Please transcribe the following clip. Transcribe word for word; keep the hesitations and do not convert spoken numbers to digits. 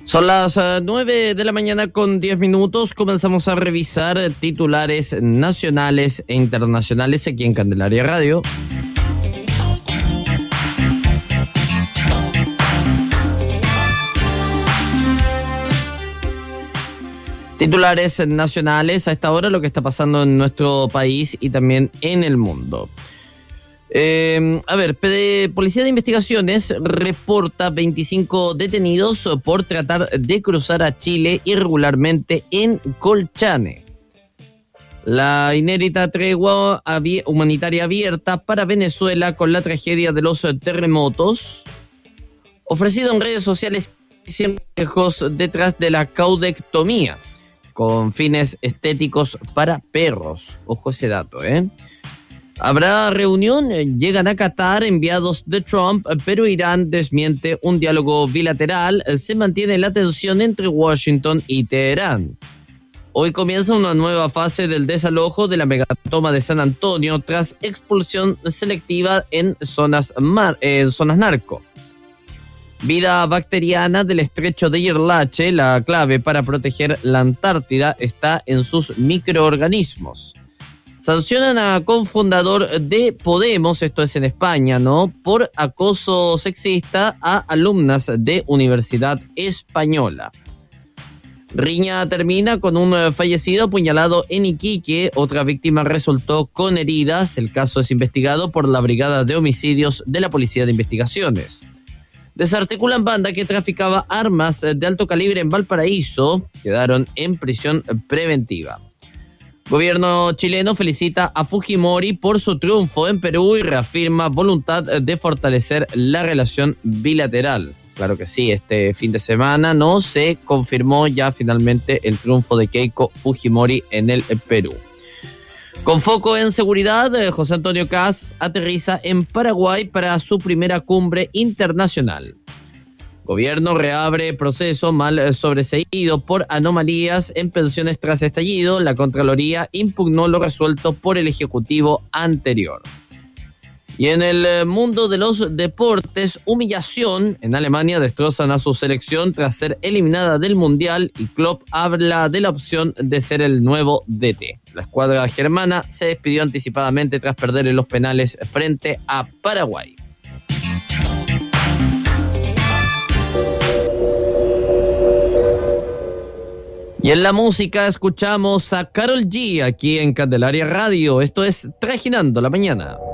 Son las uh, nueve de la mañana con diez minutos. Comenzamos a revisar titulares nacionales e internacionales aquí en Candelaria Radio. Titulares nacionales a esta hora, lo que está pasando en nuestro país y también en el mundo. Eh, a ver, P D, Policía de Investigaciones reporta veinticinco detenidos por tratar de cruzar a Chile irregularmente en Colchane. La inédita tregua humanitaria abierta para Venezuela con la tragedia de los terremotos. Ofrecido en redes sociales lejos detrás de la caudectomía con fines estéticos para perros. Ojo ese dato, ¿eh? Habrá reunión, llegan a Qatar enviados de Trump, pero Irán desmiente un diálogo bilateral. Se mantiene la tensión entre Washington y Teherán. Hoy comienza una nueva fase del desalojo de la megatoma de San Antonio tras expulsión selectiva en zonas, mar, en zonas narco. Vida bacteriana del estrecho de Yerlache, la clave para proteger la Antártida está en sus microorganismos. Sancionan a cofundador de Podemos, esto es en España, ¿no?, por acoso sexista a alumnas de Universidad Española. Riña termina con un fallecido apuñalado en Iquique, otra víctima resultó con heridas. El caso es investigado por la Brigada de Homicidios de la Policía de Investigaciones. Desarticulan banda que traficaba armas de alto calibre en Valparaíso, quedaron en prisión preventiva. Gobierno chileno felicita a Fujimori por su triunfo en Perú y reafirma voluntad de fortalecer la relación bilateral. Claro que sí, este fin de semana no se confirmó ya finalmente el triunfo de Keiko Fujimori en el Perú. Con foco en seguridad, José Antonio Kast aterriza en Paraguay para su primera cumbre internacional. Gobierno reabre proceso mal sobreseído por anomalías en pensiones tras estallido. La Contraloría impugnó lo resuelto por el Ejecutivo anterior. Y en el mundo de los deportes, humillación. En Alemania destrozan a su selección tras ser eliminada del Mundial y Klopp habla de la opción de ser el nuevo D T. La escuadra germana se despidió anticipadamente tras perder en los penales frente a Paraguay. Y en la música escuchamos a Karol G aquí en Candelaria Radio. Esto es Trajinando la Mañana.